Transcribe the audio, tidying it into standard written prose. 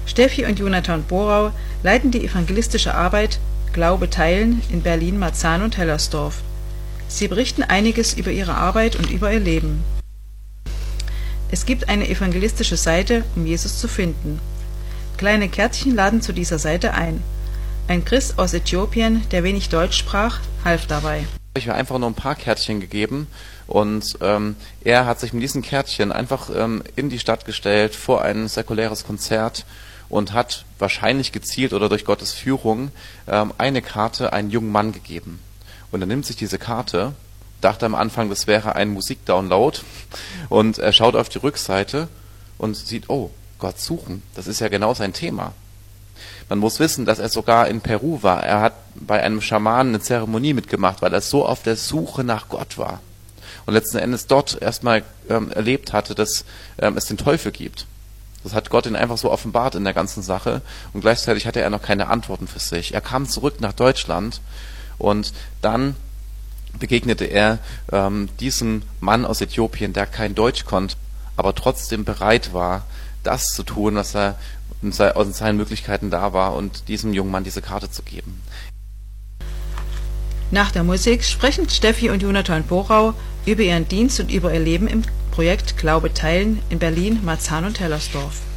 Steffi und Jonathan Borau leiten die evangelistische Arbeit Glaube teilen in Berlin, Marzahn und Hellersdorf. Sie berichten einiges über ihre Arbeit und über ihr Leben. Es gibt eine evangelistische Seite, um Jesus zu finden. Kleine Kärtchen laden zu dieser Seite ein. Ein Christ aus Äthiopien, der wenig Deutsch sprach, half dabei. Ich habe einfach nur ein paar Kärtchen gegeben und er hat sich mit diesen Kärtchen einfach in die Stadt gestellt vor ein säkuläres Konzert und hat wahrscheinlich gezielt oder durch Gottes Führung eine Karte einem jungen Mann gegeben. Und er nimmt sich diese Karte, dachte am Anfang, das wäre ein Musikdownload, und er schaut auf die Rückseite und sieht, oh, Gott suchen, das ist ja genau sein Thema. Man muss wissen, dass er sogar in Peru war. Er hat bei einem Schamanen eine Zeremonie mitgemacht, weil er so auf der Suche nach Gott war. Und letzten Endes dort erstmal erlebt hatte, dass es den Teufel gibt. Das hat Gott ihn einfach so offenbart in der ganzen Sache. Und gleichzeitig hatte er noch keine Antworten für sich. Er kam zurück nach Deutschland und dann begegnete er diesem Mann aus Äthiopien, der kein Deutsch konnte, aber trotzdem bereit war, das zu tun, was er aus seinen Möglichkeiten da war, und diesem jungen Mann diese Karte zu geben. Nach der Musik sprechen Steffi und Jonathan Borau über ihren Dienst und über ihr Leben im Projekt Glaube teilen in Berlin, Marzahn und Hellersdorf.